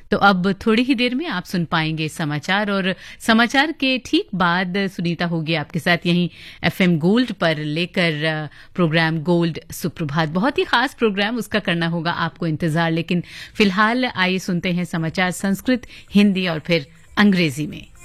तो अब थोड़ी ही देर में आप सुन पाएंगे समाचार और समाचार के ठीक बाद सुनीता होगी आपके साथ यहीं एफएम गोल्ड पर लेकर प्रोग्राम गोल्ड सुप्रभात। बहुत ही खास प्रोग्राम, उसका करना होगा आपको इंतजार। लेकिन फिलहाल आइए सुनते हैं समाचार संस्कृत, हिंदी और फिर अंग्रेजी में।